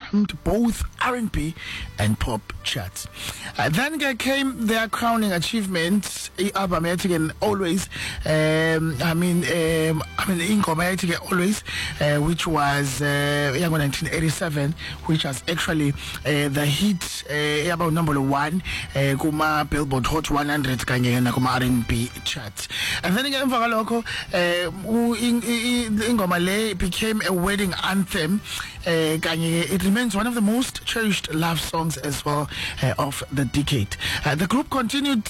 climbed both R&B and pop charts. Then came their crowning achievement, album again Always. Ingoma Always, which was 1987, which was actually the hit about number 1 kuma Billboard Hot 100 kanye na kuma R&B charts. And then again Vagaloko ingoma le became a wedding anthem. It remains one of the most cherished love songs as well of the decade. The group continued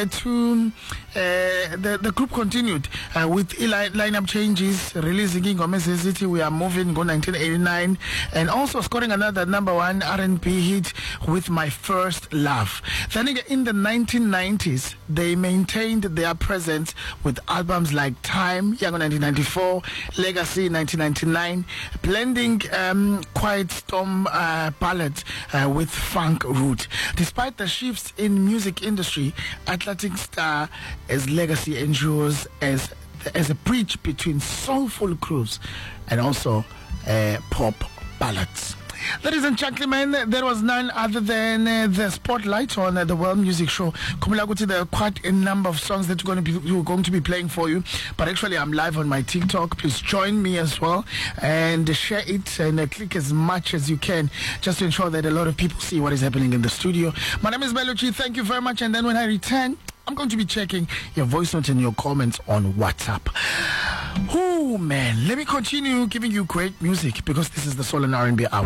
with lineup changes, releasing Ingoma City, We Are Moving, go 1989, and also scoring another number 1 R&B hit with My First Love. Then in the 1990s, they maintained their presence with albums like Time, Young 1994, Legacy 1999, blending quiet storm ballads with funk root. Despite the shifts in music industry, Atlantic Star as Legacy endures as a bridge between soulful grooves and also pop ballads. Ladies and gentlemen, there was none other than the spotlight on the World Music Show. Kumulaguti, there are quite a number of songs that we're going to be playing for you. But actually, I'm live on my TikTok. Please join me as well and share it and click as much as you can, just to ensure that a lot of people see what is happening in the studio. My name is Belochi. Thank you very much. And then when I return, I'm going to be checking your voice notes and your comments on WhatsApp. Oh man, let me continue giving you great music because this is the Soul and R&B Hour.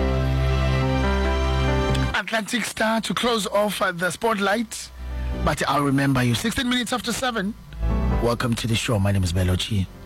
Atlantic Star to close off the spotlight, but I'll remember you. 16 minutes after 7. Welcome to the show. My name is Belochi.